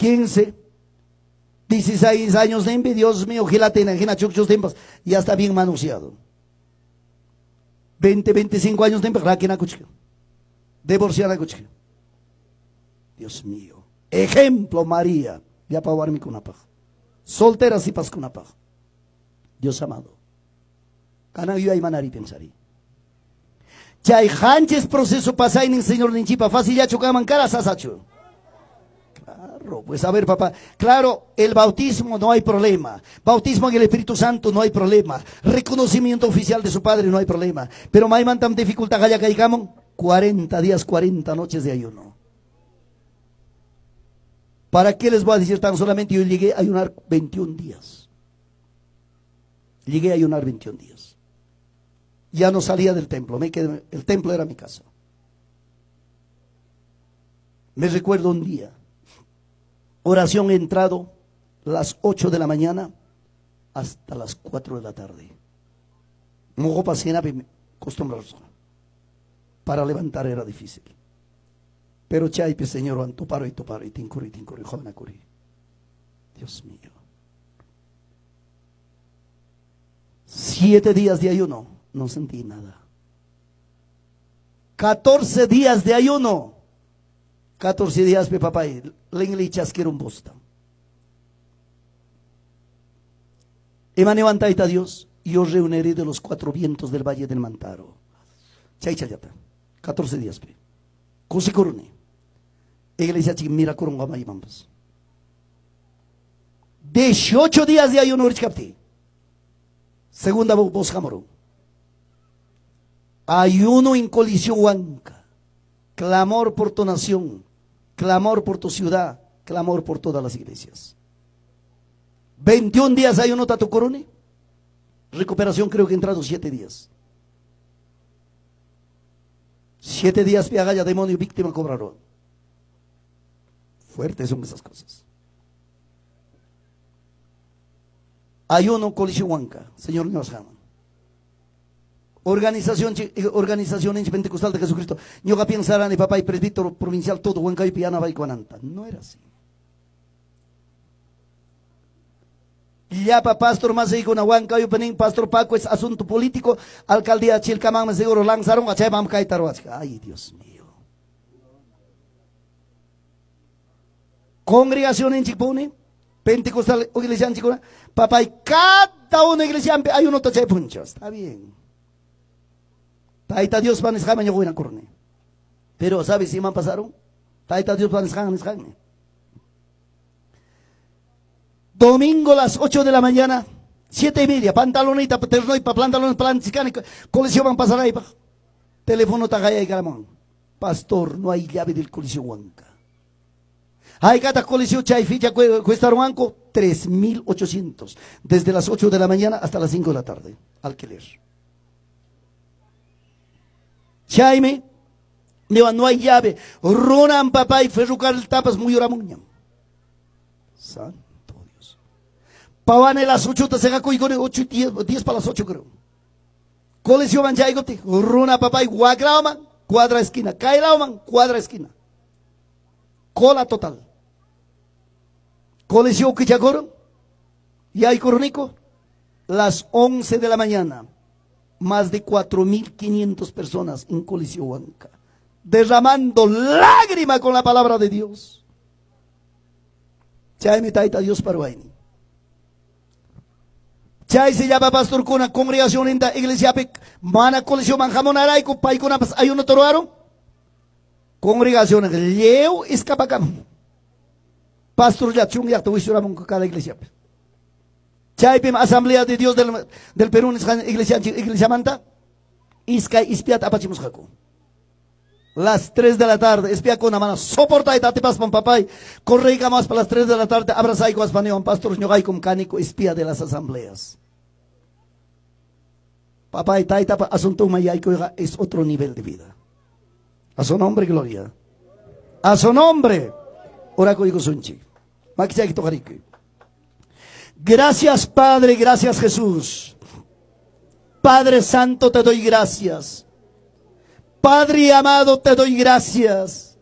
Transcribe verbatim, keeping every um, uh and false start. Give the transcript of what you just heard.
quince, dieciséis años de Dios mío, gilatina, gina chuchos tiempos, ya está bien manoseado. veinte, veinticinco años de raquina cuchillo. Divorciada cuchillo. Dios mío. Ejemplo, María. Ya para guardarme con una paja. Soltera si pas con una paja. Dios amado. Cana yo hay manari pensarí. Chay hanches proceso pasay nin señor ninchipa fácil ya chocaman cara sasacho. Claro, pues a ver papá, claro, el bautismo no hay problema, bautismo en el Espíritu Santo no hay problema, reconocimiento oficial de su padre no hay problema, pero may mantan dificultad allá que llegamos, cuarenta días, cuarenta noches de ayuno. ¿Para qué les voy a decir tan solamente? Yo llegué a ayunar veintiún días. Llegué a ayunar veintiún días. Ya no salía del templo, me quedé, el templo era mi casa. Me recuerdo un día, oración he entrado las ocho de la mañana hasta las cuatro de la tarde. Mogo pasena acostumbrarse. Para levantar era difícil. Pero chaype señor, an toparo y toparo y tincuri, tincuri, joven acuri. Dios mío. Siete días de ayuno, no sentí nada. Catorce días de ayuno. Catorce días, pe papá, le chasquero un bosta. Ema levantaita Dios, y yo reuniré de los cuatro vientos del valle del Mantaro. Chay chayata. Catorce días, pe. Cosi corone. Iglesia chica, mira coronga may mambas. Dieciocho días de ayuno, richcapti. Segunda voz jamoro. Ayuno en colisión huanca. Clamor por tu nación. Clamor por tu ciudad. Clamor por todas las iglesias. veintiún días ayuno tatu corone. Recuperación creo que he entrado siete días. Siete días piagaya demonio víctima cobraron. Fuertes son esas cosas. Ayuno colisión huanca. Señor nos ama. Organización, organización pentecostal de Jesucristo. Ñoga pensarán y papá y presbítero provincial todo Huanca y Piana Baicuananta. No era así. Ya pa pastor más dijo na Huanca y Penín, pastor Paco es asunto político, alcaldía Chilcamán me seguro lanzaron a Chabam Caitaruasca. Ay, Dios mío. Congregación en Chipone, pentecostal iglesia en Chicona, papá y cada una iglesia hay uno toche puncho. Está bien. Taita Dios van a escamas yo voy a corne. Pero ¿sabes si me pasaron? Taita Dios van a escamas. Domingo las ocho de la mañana, siete y media, pantalonita, terno y pa pantalones, planchicani, colección van a pasar ahí. Teléfono tagaya y garamón. Pastor, no hay llave del coliseo Huanca. Hay cada coliseo chay ficha cuesta Huanco tres mil ochocientos. Desde las ocho de la mañana hasta las cinco de la tarde. Alquiler. Chaime, no hay llave. Ronan papá y ferrucar el tapas muy oramuña. Santo Dios. Pavane las ocho, te se y con ocho y diez, diez para las ocho creo. Coliseo van chaigote. Rona papá y guagrauman, cuadra esquina. Cailauman, cuadra esquina. Cola total. Coliseo Quichacoro. Y hay coronico. Las once de la mañana. Más de cuatro mil quinientas personas en Coliseo Huanca, derramando lágrima con la palabra de Dios. Chay me taita Dios paruaini. Chay se llama pastor con una congregación en la iglesia pec, mana Coliseo manjamonaray con pai con hay uno toroaro. Congregación en Leo escapacam. Pastor ya chung ya te voy a cada iglesia. Chaypim Asamblea de Dios del, del Perú, iglesia, iglesia Manta, Iskay Ispiat Apachimos Jaco. Las tres de la tarde, espía con la mano, soporta y tate pas pan papay, correiga más para las tres de la tarde, abraza y guaspaneo, pastor ñogay con cánico, espía de las asambleas. Papay, taita, asunto mayaico, es otro nivel de vida. A su nombre, gloria. A su nombre, oraco y gosunchi. Maquichay tojariki. Gracias Padre, gracias Jesús. Padre Santo, te doy gracias. Padre amado, te doy gracias.